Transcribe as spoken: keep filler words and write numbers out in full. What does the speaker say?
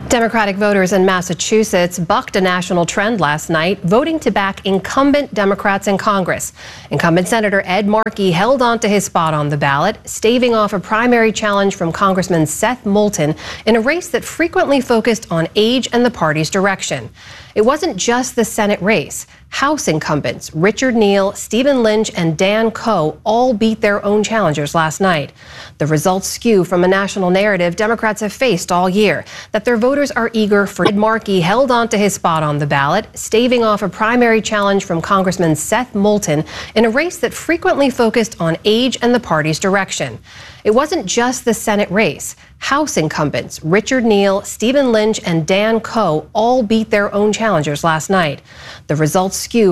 Democratic voters in Massachusetts bucked a national trend last night, voting to back incumbent Democrats in Congress. Incumbent Senator Ed Markey held on to his spot on the ballot, staving off a primary challenge from Congressman Seth Moulton in a race that frequently focused on age and the party's direction. It wasn't just the Senate race. House incumbents Richard Neal, Stephen Lynch, and Dan Coe all beat their own challengers last night. The results skew from a national narrative Democrats have faced all year, that their voters are eager for. Ed Markey held on to his spot on the ballot, staving off a primary challenge from Congressman Seth Moulton in a race that frequently focused on age and the party's direction. It wasn't just the Senate race. House incumbents Richard Neal, Stephen Lynch, and Dan Coe all beat their own challengers last night. The results skew